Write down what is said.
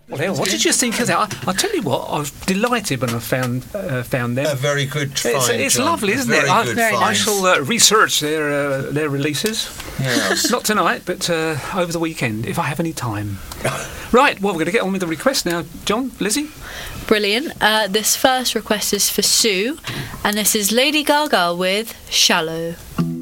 Well, what did you think of that? I'll tell you what, I was delighted when I found them. A very good find. It's John. lovely, isn't it? Very good find. I shall research their releases. Yes. Not tonight, but over the weekend, if I have any time. Right, well, we're going to get on with the request now. John, Lizzie? Brilliant. This first request is for Sue, and this is Lady Gaga with Shallow.